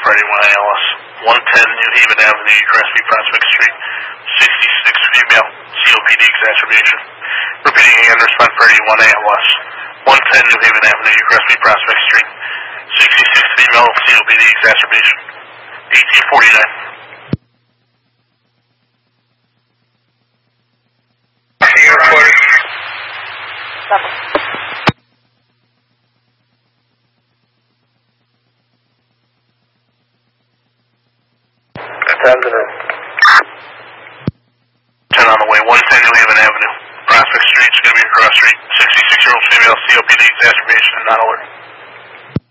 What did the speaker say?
Friday 1 ALS. 110 New Haven Avenue, Crespi Prospect Street. 66 female, COPD exacerbation. Repeating again, respond Friday 1 ALS. 110 New Haven Avenue, Crespi Prospect Street. 66 female, COPD exacerbation. 1849. Ten on the way, 110 New Haven Avenue, Prospect Street, it's going to be a cross street, 66-year-old female, COPD exacerbation, not alert.